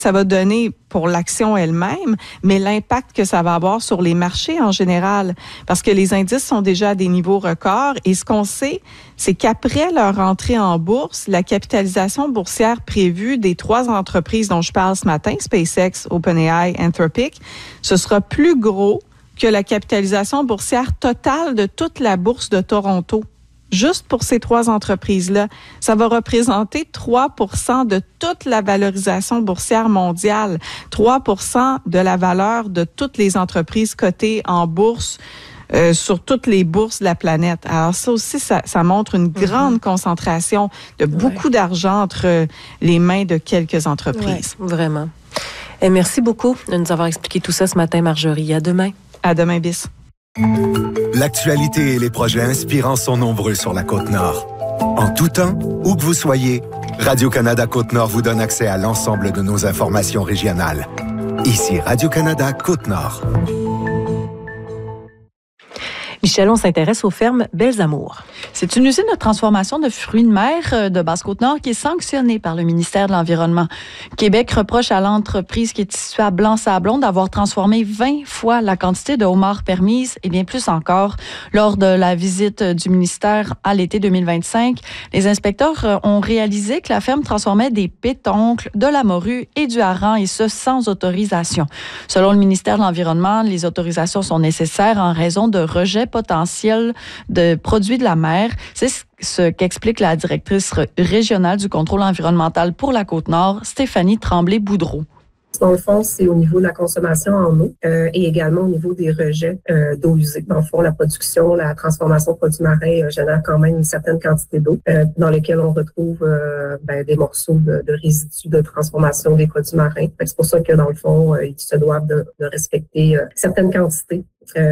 ça va donner pour l'action elle-même, mais l'impact que ça va avoir sur les marchés en général, parce que les indices sont déjà à des niveaux records et ce qu'on sait, c'est qu'après leur entrée en bourse, la capitalisation boursière prévue des 3 entreprises dont je parle ce matin, SpaceX, OpenAI, Anthropic, ce sera plus gros que la capitalisation boursière totale de toute la bourse de Toronto. Juste pour ces 3 entreprises-là, ça va représenter 3% de toute la valorisation boursière mondiale, 3% de la valeur de toutes les entreprises cotées en bourse sur toutes les bourses de la planète. Alors ça aussi, ça montre une grande concentration de beaucoup d'argent entre les mains de quelques entreprises. Ouais, vraiment. Et merci beaucoup de nous avoir expliqué tout ça ce matin, Marjorie. À demain. À demain, bis. L'actualité et les projets inspirants sont nombreux sur la Côte-Nord. En tout temps, où que vous soyez, Radio-Canada Côte-Nord vous donne accès à l'ensemble de nos informations régionales. Ici Radio-Canada Côte-Nord. Michel, on s'intéresse aux fermes Belles Amours. C'est une usine de transformation de fruits de mer de Basse-Côte-Nord qui est sanctionnée par le ministère de l'Environnement. Québec reproche à l'entreprise qui est située à Blanc-Sablon d'avoir transformé 20 fois la quantité de homards permise et bien plus encore. Lors de la visite du ministère à l'été 2025, les inspecteurs ont réalisé que la ferme transformait des pétoncles, de la morue et du hareng, et ce sans autorisation. Selon le ministère de l'Environnement, les autorisations sont nécessaires en raison de rejets potentiels de produits de la mer. C'est ce qu'explique la directrice régionale du contrôle environnemental pour la Côte-Nord, Stéphanie Tremblay-Boudreau. Dans le fond, c'est au niveau de la consommation en eau et également au niveau des rejets d'eau usée. Dans le fond, la production, la transformation de produits marins génère quand même une certaine quantité d'eau dans lesquelles on retrouve des morceaux de résidus de transformation des produits marins. C'est pour ça que, dans le fond, ils se doivent de respecter certaines quantités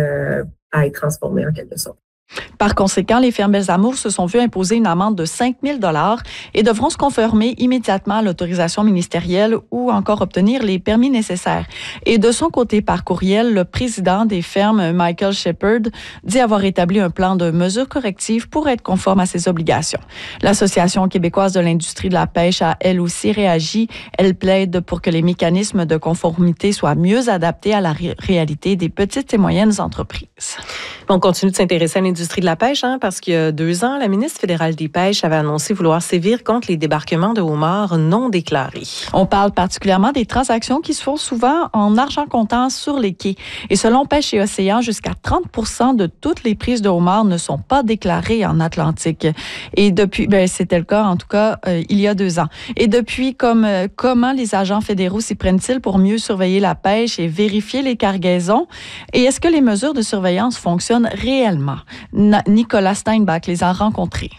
à être transformées en quelque sorte. Par conséquent, les fermes Belles Amours se sont vues imposer une amende de 5 000 $ et devront se conformer immédiatement à l'autorisation ministérielle ou encore obtenir les permis nécessaires. Et de son côté, par courriel, le président des fermes, Michael Shepard, dit avoir établi un plan de mesures correctives pour être conforme à ses obligations. L'Association québécoise de l'industrie de la pêche a elle aussi réagi. Elle plaide pour que les mécanismes de conformité soient mieux adaptés à la réalité des petites et moyennes entreprises. On continue de s'intéresser à l'industrie de la pêche, parce qu'il y a 2 ans, la ministre fédérale des Pêches avait annoncé vouloir sévir contre les débarquements de homards non déclarés. On parle particulièrement des transactions qui se font souvent en argent comptant sur les quais. Et selon Pêche et Océan, jusqu'à 30% de toutes les prises de homards ne sont pas déclarées en Atlantique. Et depuis, c'était le cas en tout cas il y a 2 ans. Et depuis, comment les agents fédéraux s'y prennent-ils pour mieux surveiller la pêche et vérifier les cargaisons? Et est-ce que les mesures de surveillance fonctionnent réellement? Nicolas Steinbach les a rencontrés.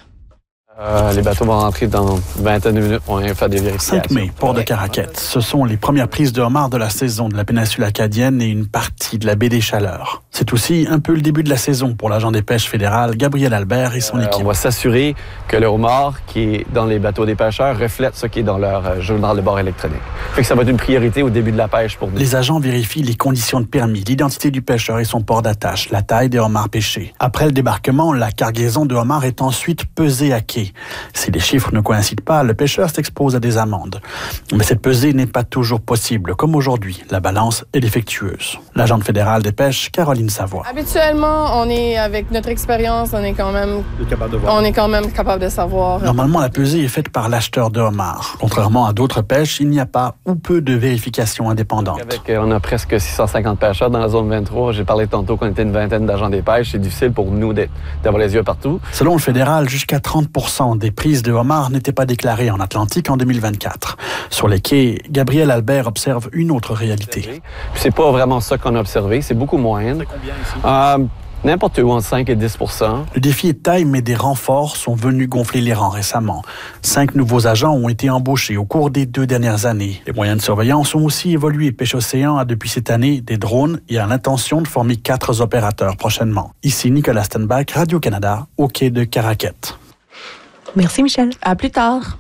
Les bateaux vont rentrer dans une vingtaine de minutes pour faire des vérifications. 5 mai, port de Caraquette. Ce sont les premières prises de homards de la saison de la péninsule acadienne et une partie de la baie des Chaleurs. C'est aussi un peu le début de la saison pour l'agent des pêches fédérales, Gabriel Albert et son équipe. On va s'assurer que le homard qui est dans les bateaux des pêcheurs reflète ce qui est dans leur journal de bord électronique. Fait que ça va être une priorité au début de la pêche pour nous. Les agents vérifient les conditions de permis, l'identité du pêcheur et son port d'attache, la taille des homards pêchés. Après le débarquement, la cargaison de homards est ensuite pesée à quai. Si les chiffres ne coïncident pas, le pêcheur s'expose à des amendes. Mais cette pesée n'est pas toujours possible. Comme aujourd'hui, la balance est défectueuse. L'agente fédérale des pêches, Caroline Savoie. Habituellement, avec notre expérience, on est quand même capable de savoir. Normalement, la pesée est faite par l'acheteur de homards. Contrairement à d'autres pêches, il n'y a pas ou peu de vérification indépendante. On a presque 650 pêcheurs dans la zone 23. J'ai parlé tantôt qu'on était une vingtaine d'agents des pêches. C'est difficile pour nous d'avoir les yeux partout. Selon le fédéral, jusqu'à 30% des prises de homards n'étaient pas déclarées en Atlantique en 2024. Sur les quais, Gabriel Albert observe une autre réalité. Puis c'est pas vraiment ça qu'on a observé, c'est beaucoup moindre. N'importe où, entre 5 et 10%. Le défi est de taille, mais des renforts sont venus gonfler les rangs récemment. 5 nouveaux agents ont été embauchés au cours des 2 dernières années. Les moyens de surveillance ont aussi évolué. Pêche Océan a depuis cette année des drones et a l'intention de former 4 opérateurs prochainement. Ici Nicolas Steinbach, Radio-Canada, au quai de Caraquette. Merci Michel. À plus tard.